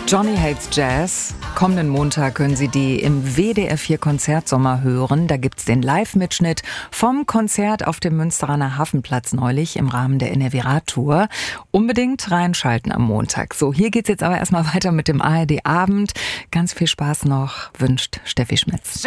Johnny Hates Jazz. Kommenden Montag können Sie die im WDR 4 Konzertsommer hören. Da gibt's den Live-Mitschnitt vom Konzert auf dem Münsteraner Hafenplatz neulich im Rahmen der NRW-Rad-Tour. Unbedingt reinschalten am Montag. So, hier geht's jetzt aber erstmal weiter mit dem ARD-Abend. Ganz viel Spaß noch, wünscht Steffi Schmitz.